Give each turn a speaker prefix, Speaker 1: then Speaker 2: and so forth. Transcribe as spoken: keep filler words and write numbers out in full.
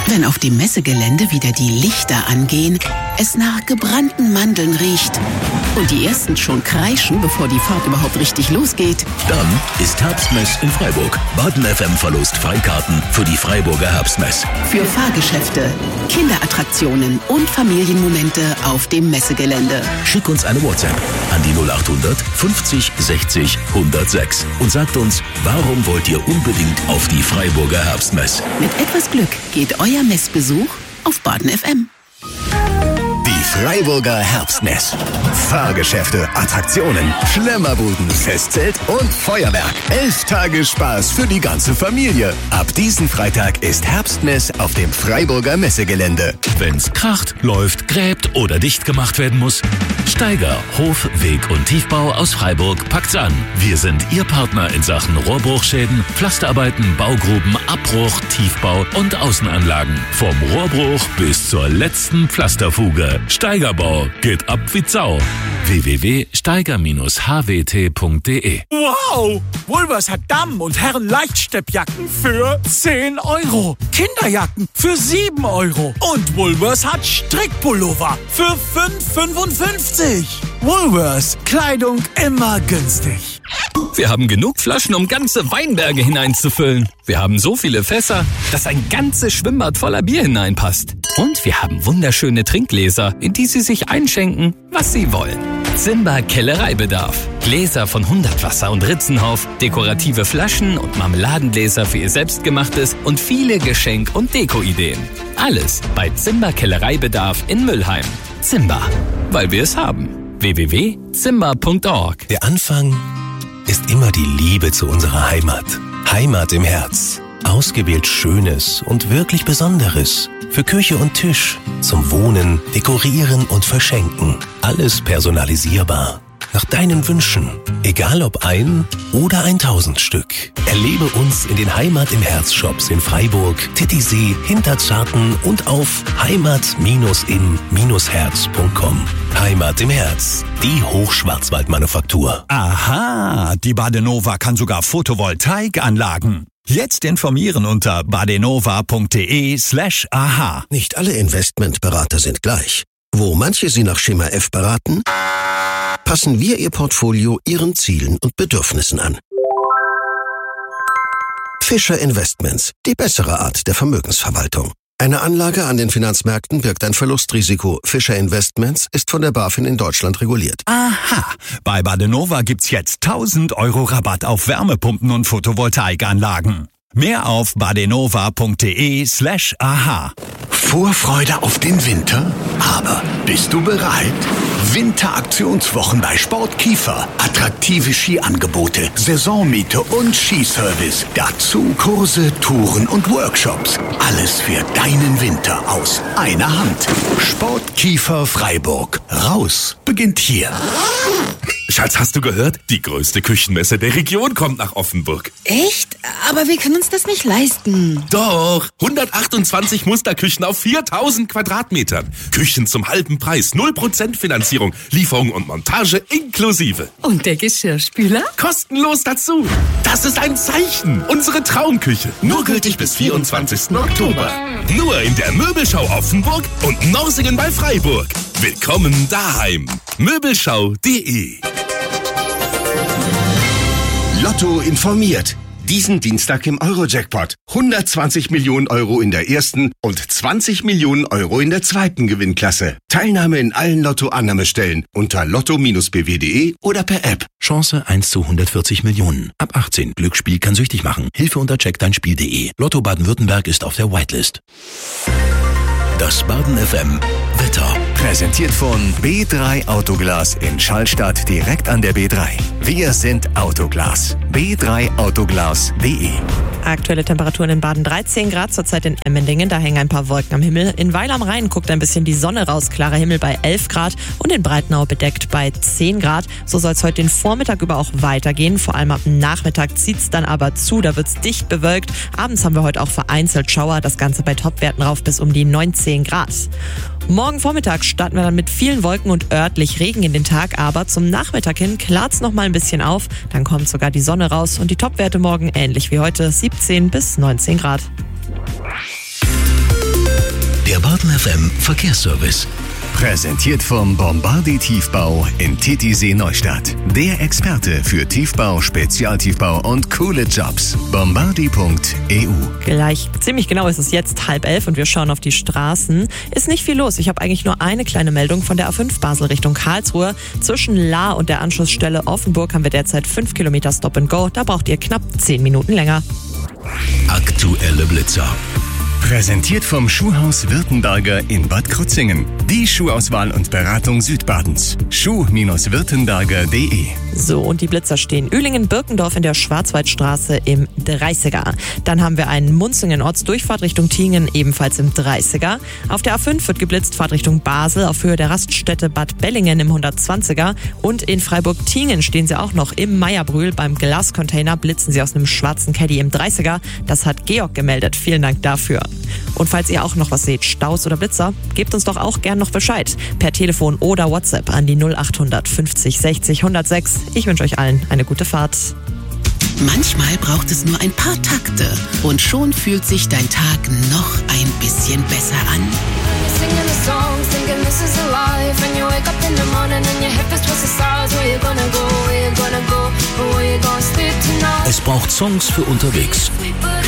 Speaker 1: Wenn auf dem Messegelände wieder die Lichter angehen, es nach gebrannten Mandeln riecht und die ersten schon kreischen, bevor die Fahrt überhaupt richtig losgeht.
Speaker 2: Dann ist Herbstmess in Freiburg. Baden F M verlost Freikarten für die Freiburger Herbstmess.
Speaker 1: Für Fahrgeschäfte, Kinderattraktionen und Familienmomente auf dem Messegelände.
Speaker 2: Schick uns eine WhatsApp an die null achthundert fünfzig sechzig hundertsechs und sagt uns, warum wollt ihr unbedingt auf die Freiburger Herbstmess?
Speaker 1: Mit etwas Glück geht euer Messbesuch auf Baden F M.
Speaker 3: Die Freiburger Herbstmess. Fahrgeschäfte, Attraktionen, Schlemmerbuden, Festzelt und Feuerwerk. Elf Tage Spaß für die ganze Familie. Ab diesen Freitag ist Herbstmess auf dem Freiburger Messegelände.
Speaker 2: Wenn's kracht, läuft, gräbt oder dicht gemacht werden muss, Steiger, Hof, Weg und Tiefbau aus Freiburg packt's an. Wir sind Ihr Partner in Sachen Rohrbruchschäden, Pflasterarbeiten, Baugruben, Abbruch, Tiefbau und Außenanlagen. Vom Rohrbruch bis zur letzten Pflasterfuge. Steigerbau geht ab wie Sau. w w w punkt steiger Bindestrich h w t punkt d e.
Speaker 4: Wow! Woolworths hat Damen- und Herren-Leichtsteppjacken für zehn Euro. Kinderjacken für sieben Euro. Und Woolworths hat Strickpullover für fünf fünfundfünfzig. Woolworths. Kleidung immer günstig.
Speaker 5: Wir haben genug Flaschen, um ganze Weinberge hineinzufüllen. Wir haben so viele Fässer, dass ein ganzes Schwimmbad voller Bier hineinpasst. Und wir haben wunderschöne Trinkgläser, in die Sie sich einschenken, was Sie wollen. Simba Kellereibedarf. Gläser von Hundertwasser und Ritzenhof, dekorative Flaschen und Marmeladengläser für Ihr Selbstgemachtes und viele Geschenk- und Deko-Ideen. Alles bei Simba Kellereibedarf in Müllheim. Simba, weil wir es haben. w w w punkt simba punkt org.
Speaker 3: Der Anfang ist immer die Liebe zu unserer Heimat. Heimat im Herz. Ausgewählt Schönes und wirklich Besonderes. Für Küche und Tisch. Zum Wohnen, Dekorieren und Verschenken. Alles personalisierbar. Nach deinen Wünschen. Egal ob ein oder ein tausend Stück. Erlebe uns in den Heimat im Herz Shops in Freiburg, Titisee, Hinterzarten und auf heimat im herz punkt com. Heimat im Herz. Die Hochschwarzwaldmanufaktur.
Speaker 4: Aha, die Badenova kann sogar Photovoltaikanlagen. Jetzt informieren unter badenova punkt de slash aha.
Speaker 6: Nicht alle Investmentberater sind gleich. Wo manche Sie nach Schema F beraten, passen wir Ihr Portfolio Ihren Zielen und Bedürfnissen an. Fischer Investments, die bessere Art der Vermögensverwaltung. Eine Anlage an den Finanzmärkten birgt ein Verlustrisiko. Fischer Investments ist von der BaFin in Deutschland reguliert.
Speaker 4: Aha, bei Badenova gibt's jetzt tausend Euro Rabatt auf Wärmepumpen und Photovoltaikanlagen. Mehr auf badenova punkt de slash aha.
Speaker 3: Vorfreude auf den Winter? Aber bist du bereit? Winteraktionswochen bei Sport Kiefer. Attraktive Skiangebote, Saisonmiete und Skiservice. Dazu Kurse, Touren und Workshops. Alles für deinen Winter aus einer Hand. Sport Kiefer Freiburg. Raus beginnt hier.
Speaker 7: Schatz, hast du gehört? Die größte Küchenmesse der Region kommt nach Offenburg.
Speaker 8: Echt? Aber wir können uns das nicht leisten.
Speaker 7: Doch, hundertachtundzwanzig Musterküchen auf viertausend Quadratmetern. Küchen zum halben Preis, null Prozent Finanzierung, Lieferung und Montage inklusive.
Speaker 8: Und der Geschirrspüler?
Speaker 7: Kostenlos dazu. Das ist ein Zeichen. Unsere Traumküche. Nur gültig bis vierundzwanzigsten Oktober. Nur in der Möbelschau Offenburg und Norsingen bei Freiburg. Willkommen daheim. Möbelschau punkt de.
Speaker 3: Lotto informiert. Diesen Dienstag im Euro-Jackpot. hundertzwanzig Millionen Euro in der ersten und zwanzig Millionen Euro in der zweiten Gewinnklasse. Teilnahme in allen Lotto-Annahmestellen unter lotto b w punkt de oder per App.
Speaker 2: Chance eins zu hundertvierzig Millionen. Ab achtzehn. Glücksspiel kann süchtig machen. Hilfe unter check dein spiel punkt de. Lotto Baden-Württemberg ist auf der Whitelist. Das Baden F M Wetter.
Speaker 3: Präsentiert von B drei Autoglas in Schallstadt direkt an der B drei. Wir sind Autoglas. b drei autoglas punkt de.
Speaker 9: Aktuelle Temperaturen in Baden dreizehn Grad, zurzeit in Emmendingen, da hängen ein paar Wolken am Himmel. In Weil am Rhein guckt ein bisschen die Sonne raus, klarer Himmel bei elf Grad und in Breitenau bedeckt bei zehn Grad. So soll es heute den Vormittag über auch weitergehen, vor allem ab dem Nachmittag zieht's dann aber zu, da wird's dicht bewölkt. Abends haben wir heute auch vereinzelt Schauer, das Ganze bei Topwerten rauf bis um die neunzehn Grad. Morgen Vormittag starten wir dann mit vielen Wolken und örtlich Regen in den Tag, aber zum Nachmittag hin klart's noch mal ein bisschen auf, dann kommt sogar die Sonne raus und die Topwerte morgen ähnlich wie heute siebzehn bis neunzehn Grad.
Speaker 3: Der Baden F M Verkehrsservice.
Speaker 10: Präsentiert vom Bombardi Tiefbau in Titisee Neustadt. Der Experte für Tiefbau, Spezialtiefbau und coole Jobs. bombardi punkt e u.
Speaker 9: Gleich, ziemlich genau ist es jetzt halb elf und wir schauen auf die Straßen. Ist nicht viel los. Ich habe eigentlich nur eine kleine Meldung von der A fünf Basel Richtung Karlsruhe. Zwischen Lahr und der Anschlussstelle Offenburg haben wir derzeit fünf Kilometer Stop and Go. Da braucht ihr knapp zehn Minuten länger.
Speaker 3: Aktuelle Blitzer.
Speaker 10: Präsentiert vom Schuhhaus Württemberger in Bad Krozingen. Die Schuhauswahl und Beratung Südbadens. schuh Württemberger punkt de.
Speaker 9: So, und die Blitzer stehen Uelingen-Birkendorf in der Schwarzwaldstraße im dreißiger. Dann haben wir einen Munzingen-Ortsdurchfahrt Richtung Tingen, ebenfalls im dreißiger. Auf der A fünf wird geblitzt, Fahrt Richtung Basel auf Höhe der Raststätte Bad Bellingen im hundertzwanziger. Und in Freiburg-Tingen stehen sie auch noch im Meierbrühl. Beim Glascontainer blitzen sie aus einem schwarzen Caddy im dreißiger. Das hat Georg gemeldet. Vielen Dank dafür. Und falls ihr auch noch was seht, Staus oder Blitzer, gebt uns doch auch gern noch Bescheid. Per Telefon oder WhatsApp an die null achthundert fünfzig sechzig hundertsechs. Ich wünsche euch allen eine gute Fahrt.
Speaker 1: Manchmal braucht es nur ein paar Takte und schon fühlt sich dein Tag noch ein bisschen besser an.
Speaker 3: Es braucht Songs für unterwegs.